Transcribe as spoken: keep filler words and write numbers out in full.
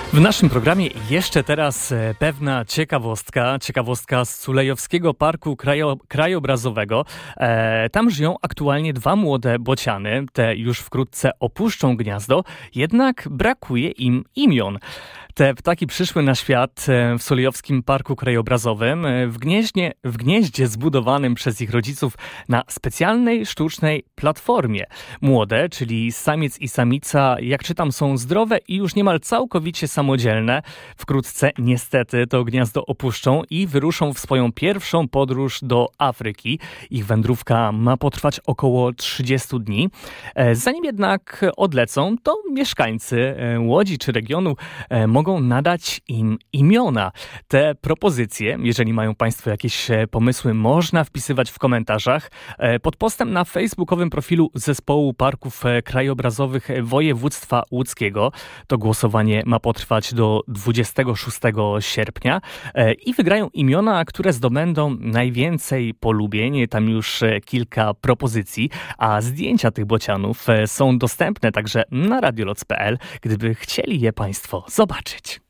W naszym programie jeszcze teraz pewna ciekawostka, ciekawostka z Sulejowskiego Parku Krajo, Krajobrazowego. E, tam żyją aktualnie dwa młode bociany, te już wkrótce opuszczą gniazdo, jednak brakuje im imion. Te ptaki przyszły na świat w Sulejowskim Parku Krajobrazowym w gnieździe, w gnieździe zbudowanym przez ich rodziców na specjalnej, sztucznej platformie. Młode, czyli samiec i samica, jak czytam, są zdrowe i już niemal całkowicie samodzielne. Wkrótce niestety to gniazdo opuszczą i wyruszą w swoją pierwszą podróż do Afryki. Ich wędrówka ma potrwać około trzydzieści dni. Zanim jednak odlecą, to mieszkańcy Łodzi czy regionu mogą nadać im imiona. Te propozycje, jeżeli mają Państwo jakieś pomysły, można wpisywać w komentarzach. Pod postem na facebookowym profilu Zespołu Parków Krajobrazowych Województwa Łódzkiego. To głosowanie ma potrwać do dwudziestego szóstego sierpnia i wygrają imiona, które zdobędą najwięcej polubień. Tam już kilka propozycji, a zdjęcia tych bocianów są dostępne także na radioloc kropka pe el, gdyby chcieli je Państwo zobaczyć.